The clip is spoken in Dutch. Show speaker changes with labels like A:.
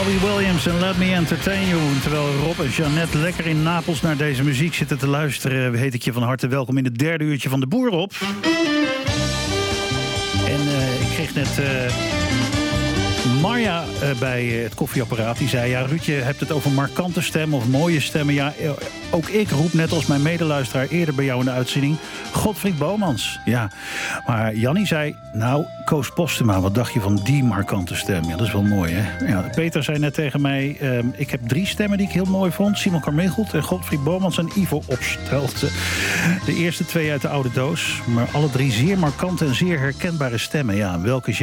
A: Robbie Williams en Let Me Entertain You. Terwijl Rob en Jeannette lekker in Napels naar deze muziek zitten te luisteren, heet ik je van harte welkom in het derde uurtje van De Boer op. En ik kreeg net Marja bij het koffieapparaat. Die zei, ja Ruud, je hebt het over markante stemmen of mooie stemmen. Ja, ook ik roep net als mijn medeluisteraar eerder bij jou in de uitzending Godfried Bomans. Ja, maar Jannie zei, nou, Koos Postema, wat dacht je van die markante stem? Ja, dat is wel mooi, hè? Ja, Peter zei net tegen mij, ik heb 3 stemmen die ik heel mooi vond. Simon Carmichelt en Godfried Bomans en Ivo Opstelten. De eerste 2 uit de oude doos, maar alle 3 zeer markante en zeer herkenbare stemmen. Ja, welke